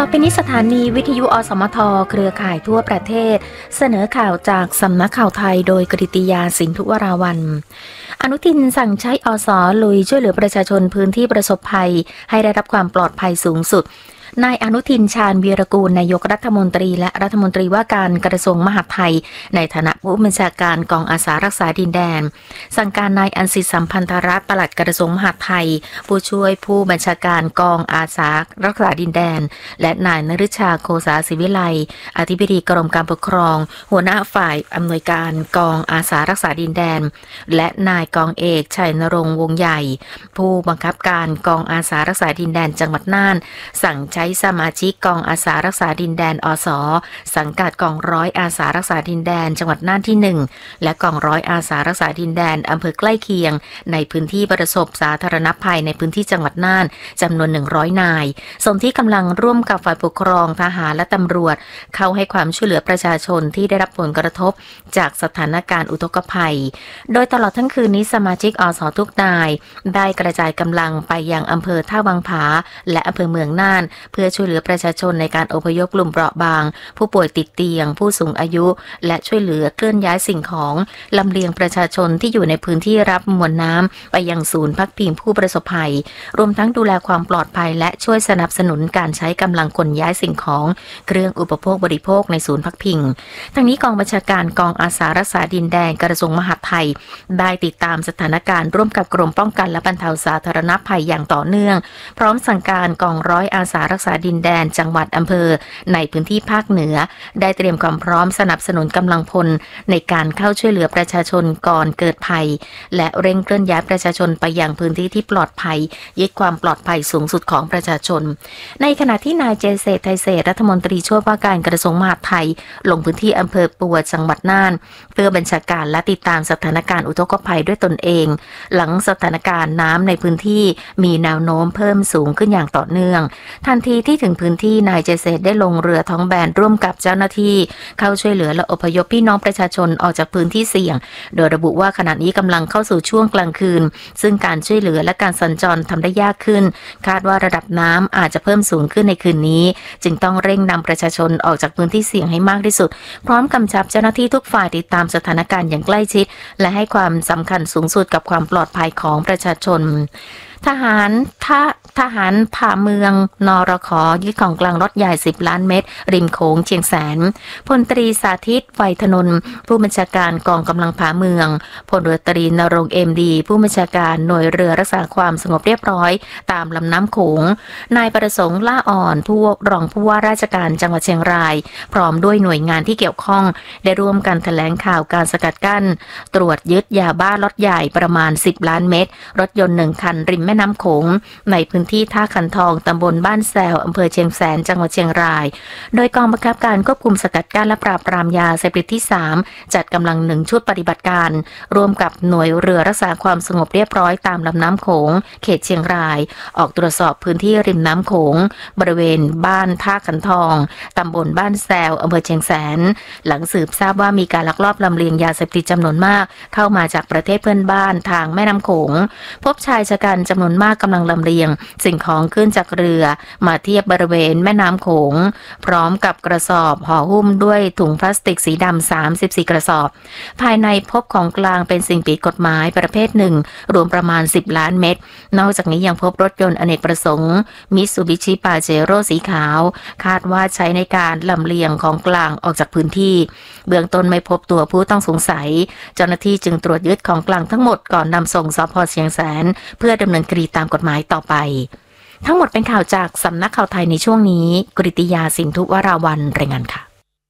ไปนี้สถานีวิทยุอสมทเครือข่ายทั่วประเทศเสนอข่าวจากสำนักข่าวไทยโดยกฤติยาสินธุวราวัลย์อนุทินสั่งใช้อส.ลุยช่วยเหลือประชาชนพื้นที่ประสบภัยให้ได้รับความปลอดภัยสูงสุดนายอนุทินชาญวีรกูลนายกรัฐมนตรีและรัฐมนตรีว่าการกระทรวงมหาดไทยในฐานะผู้บัญชาการกองอาสารักษาดินแดนสั่งการนายอัญสิทธิ์สัมพันธรัตน์ปลัดกระทรวงมหาดไทยผู้ช่วยผู้บัญชาการกองอาสารักษาดินแดนและนายนฤชาโคสาศิวิไลอธิบดีกรมการปกครองหัวหน้าฝ่ายอำนวยการกองอาสารักษาดินแดนและนายกองเอกชัยนรงค์วงใหญ่ผู้บังคับการกองอาสารักษาดินแดนจังหวัดน่านสั่งใช้สมาชิกกองอาสารักษาดินแดนอส.สังกัดกองร้อยอาสารักษาดินแดนจังหวัดน่านที่1และกองร้อยอาสารักษาดินแดนอำเภอใกล้เคียงในพื้นที่ประสบสาธารณภัยในพื้นที่จังหวัดน่านจำนวน100นายสนที่กำลังร่วมกับฝ่ายปกครองทหารและตำรวจเข้าให้ความช่วยเหลือประชาชนที่ได้รับผลกระทบจากสถานการณ์อุทกภัยโดยตลอดทั้งคืนนี้สมาชิกอส.ทุกนายได้กระจายกำลังไปยังอำเภอท่าวังผาและอำเภอเมืองน่านเพื่อช่วยเหลือประชาชนในการอพยพกลุ่มเปราะบางผู้ป่วยติดเตียงผู้สูงอายุและช่วยเหลือเคลื่อนย้ายสิ่งของลำเลียงประชาชนที่อยู่ในพื้นที่รับมวลน้ำไปยังศูนย์พักพิงผู้ประสบภัยรวมทั้งดูแลความปลอดภัยและช่วยสนับสนุนการใช้กำลังขนย้ายสิ่งของเครื่องอุปโภคบริโภคในศูนย์พักพิงทั้งนี้กองบัญชาการกองอาสารักษาดินแดนกระทรวงมหาดไทยได้ติดตามสถานการณ์ร่วมกับกรมป้องกันและบรรเทาสาธารณภัยอย่างต่อเนื่องพร้อมสั่งการกองร้อยอาสารักษาดินแดนจังหวัดอำเภอในพื้นที่ภาคเหนือได้เตรียมความพร้อมสนับสนุนกำลังพลในการเข้าช่วยเหลือประชาชนก่อนเกิดภัยและเร่งเคลื่อนย้ายประชาชนไปยังพื้นที่ที่ปลอดภัยยึดความปลอดภัยสูงสุดของประชาชนในขณะที่นายเจษฎไทยเศรษฐ์รัฐมนตรีช่วยว่าการกระทรวงมหาดไทยลงพื้นที่อำเภอปัวจังหวัดน่านเพื่อบัญชาการและติดตามสถานการณ์อุทกภัยด้วยตนเองหลังสถานการณ์น้ำในพื้นที่มีแนวโน้มเพิ่มสูงขึ้นอย่างต่อเนื่องทันทีที่ถึงพื้นที่นายเจษฎได้ลงเรือท้องแบนร่วมกับเจ้าหน้าที่เข้าช่วยเหลือและอพยพพี่น้องประชาชนออกจากพื้นที่เสี่ยงโดยระบุว่าขณะนี้กำลังเข้าสู่ช่วงกลางคืนซึ่งการช่วยเหลือและการสัญจรทำได้ยากขึ้นคาดว่าระดับน้ำอาจจะเพิ่มสูงขึ้นในคืนนี้จึงต้องเร่งนำประชาชนออกจากพื้นที่เสี่ยงให้มากที่สุดพร้อมกำชับเจ้าหน้าที่ทุกฝ่ายติดตามสถานการณ์อย่างใกล้ชิดและให้ความสำคัญสูงสุดกับความปลอดภัยของประชาชนทหารผ่าเมืองนรข.ยึดของกลางรถใหญ่10ล้านเม็ดริมโขงเชียงแสนพลตรีสาธิตไฟถนนผู้บัญชาการกองกำลังผ่าเมืองพลเรือตรีนรงค์MDผู้บัญชาการหน่วยเรือรักษาความสงบเรียบร้อยตามลำน้ำโขงนายประสงค์ล่าอ่อนผู้รองผู้ว่าราชการจังหวัดเชียงรายพร้อมด้วยหน่วยงานที่เกี่ยวข้องได้ร่วมกันแถลงข่าวการสกัดกั้นตรวจยึดยาบ้าล็อตใหญ่ประมาณ10ล้านเม็ดรถยนต์1คันริมแม่น้ำโขงในพื้นที่ท่าคันทองตำบลบ้านแซวอำเภอเชียงแสนจังหวัดเชียงรายโดยกองบังคับการควบคุมสกัดกั้นและปราบปรามยาเสพติดที่3จัดกำลัง1ชุดปฏิบัติการร่วมกับหน่วยเรือรักษาความสงบเรียบร้อยตามลำน้ำโขงเขตเชียงรายออกตรวจสอบพื้นที่ริมน้ำโขงบริเวณบ้านท่าคันทองตำบลบ้านแซวอำเภอเชียงแสนหลังสืบทราบว่ามีการลักลอบลำเลียงยาเสพติดจำนวนมากเข้ามาจากประเทศเพื่อนบ้านทางแม่น้ำโขงพบชายชะกันจำนวนมากกำลังลำเลียงสิ่งของขึ้นจากเรือมาเทียบบริเวณแม่น้ำโขงพร้อมกับกระสอบห่อหุ้มด้วยถุงพลาสติกสีดำ34กระสอบภายในพบของกลางเป็นสิ่งผิดกฎหมายประเภทหนึ่งรวมประมาณ10ล้านเม็ดนอกจากนี้ยังพบรถยนต์อเนกประสงค์มิตซูบิชิปาเจโร่สีขาวคาดว่าใช้ในการลำเลียงของกลางออกจากพื้นที่เบื้องต้นไม่พบตัวผู้ต้องสงสัยเจ้าหน้าที่จึงตรวจยึดของกลางทั้งหมดก่อนนำส่งสภ.เชียงแสนเพื่อดำเนินคดีตามกฎหมายต่อไปทั้งหมดเป็นข่าวจากสำนักข่าวไทยในช่วงนี้กฤติยาสินธุวราวัลย์รายงานค่ะ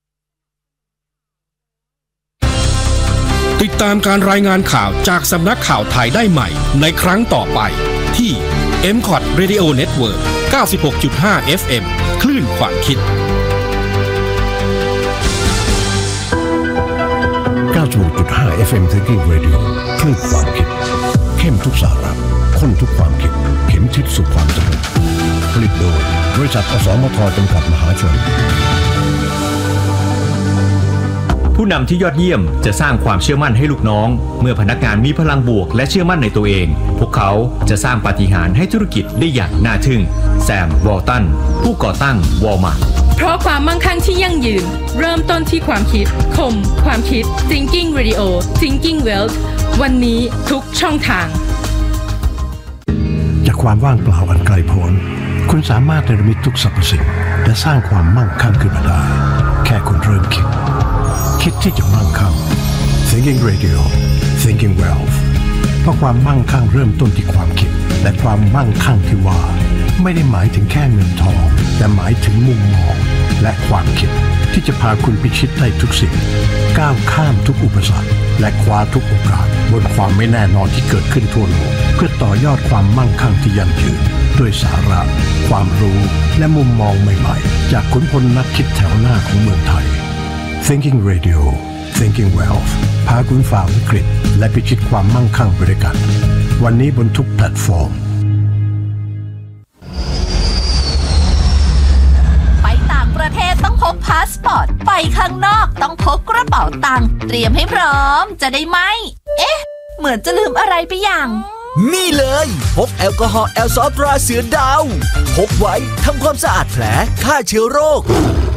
ติดตามการรายงานข่าวจากสำนักข่าวไทยได้ใหม่ในครั้งต่อไปที่ MCOT Radio Network 96.5 FM คลื่นความคิด 96.5 FM Thinking Radio คลื่นความคิดเข้มทุกสาระข้นทุกความคิดเข็มทิศสู่ความสำเร็จผลิตโดยบริษัทอสมทจำกัดมหาชนผู้นำที่ยอดเยี่ยมจะสร้างความเชื่อมั่นให้ลูกน้องเมื่อพนักงานมีพลังบวกและเชื่อมั่นในตัวเองพวกเขาจะสร้างปาฏิหาริย์ให้ธุรกิจได้อย่างน่าทึ่งแซม วอลตันผู้ก่อตั้งวอลมาร์ทเพราะความมั่งคั่งที่ยั่งยืนเริ่มต้นที่ความคิดคมความคิด Thinking Radio Thinking Wealth วันนี้ทุกช่องทางจากความว่างเปล่าอันไกลโพ้นคุณสามารถเนรมิตทุกสรรพสิ่งและสร้างความมั่งคั่งขึ้นมาได้แค่คุณเริ่มคิดที่จะมั่งคั่ง Thinking Radio Thinking Wealth เพราะความมั่งคั่งเริ่มต้นที่ความคิดและความมั่งคั่งที่ว่าไม่ได้หมายถึงแค่เงินทองแต่หมายถึงมุมมองและความคิดที่จะพาคุณพิชิตได้ทุกสิ่งก้าวข้ามทุกอุปสรรคและคว้าทุกโอกาสบนความไม่แน่นอนที่เกิดขึ้นทั่วโลกเพื่อต่อยอดความมั่งคั่งที่ยั่งยืนด้วยสาระความรู้และมุมมองใหม่ๆจากขุนพลนักคิดแถวหน้าของเมืองไทย Thinking Radio Thinking Wealth พาคุณฝ่าวิกฤตและพิชิตความมั่งคั่งไปด้วยกันวันนี้บนทุกแพลตฟอร์มไปต่างประเทศต้องพกพาสปอร์ตไปข้างนอกต้องพกกระเป๋าตังค์เตรียมให้พร้อมจะได้ไหมเหมือนจะลืมอะไรไปอย่างนี่เลยพกแอลกอฮอล์แอลซอลตราเสือดาวพกไว้ทำความสะอาดแผลฆ่าเชื้อโรค